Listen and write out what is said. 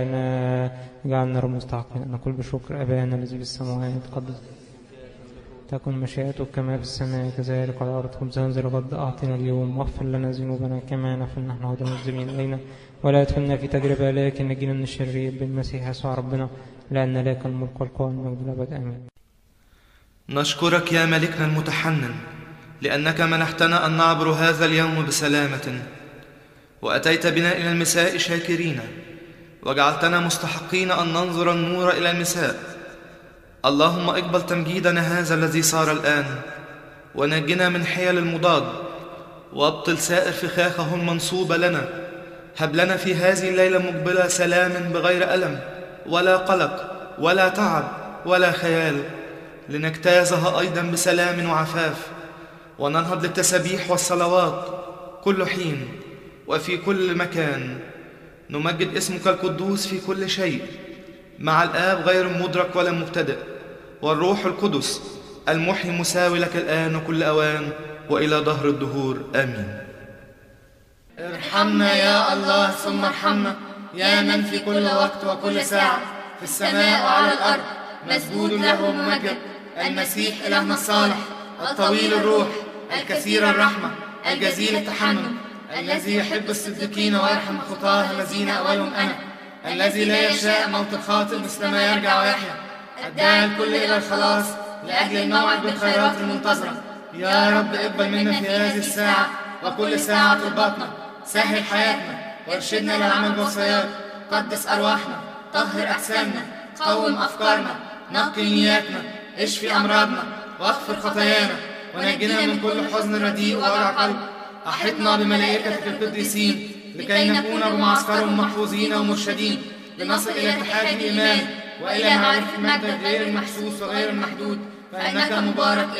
جعلنا مستحقين أن نقول بشكر أبانا الذي في السماوات قدس تكن مشيئتك كما في السماء كذلك على الأرض. خبزنا ذا الغد أعطنا اليوم، واغفر لنا ذنوبنا كما نغفر نحن أيضا المذنبين إلينا، ولا تدخلنا في تجربة لكن نجينا من الشرير بالمسيح يسوع ربنا، لأن لك الملك والقوة والمجد الأبد آمين. نشكرك يا ملكنا المتحنن لأنك منحتنا أن نعبر هذا اليوم بسلامة، وأتيت بنا إلى المساء شاكرين، وجعلتنا مستحقين أن ننظر النور إلى المساء. اللهم اقبل تمجيدنا هذا الذي صار الآن، ونجنا من حيل المضاد، وابطل سائر فخاخه المنصوبة لنا. هب لنا في هذه الليلة مقبلة سلام بغير ألم ولا قلق ولا تعب ولا خيال، لنجتازها أيضا بسلام وعفاف، وننهض للتسابيح والصلوات كل حين وفي كل مكان، نمجد اسمك القدوس في كل شيء، مع الآب غير مدرك ولا مبتدئ، والروح القدس المحيي مساوي لك الآن وكل أوان وإلى دهر الدهور آمين. ارحمنا يا الله ثم ارحمنا، يا من في كل وقت وكل ساعة في السماء وعلى الأرض مسجود له وممجد، المسيح إلهنا الصالح الطويل الروح الكثير الرحمة الجزيل التحنن، الذي يحب الصديقين ويرحم الخطاة الذين أولهم أنا، الذي لا يشاء موت الخاطئ مثل ما يرجع ويحيا، الداعي الكل إلى الخلاص لأجل الموعد بالخيرات المنتظرة. يا رب اقبل منا في هذه الساعة وكل ساعة طلباتنا، سهل حياتنا وارشدنا للعمل بوصاياك، قدس أرواحنا، طهر أجسامنا، قوم أفكارنا، نقي نياتنا، اشفي أمراضنا واغفر خطايانا، ونجنا من كل حزن رديء ووجع قلب. أحطنا بملائكتك القديسين لكي نكون بمعسكرهم محفوظين ومرشدين، لنصل إلى اتحاد الإيمان وإلى معرفة المجد غير المحسوس وغير المحدود، فإنك مبارك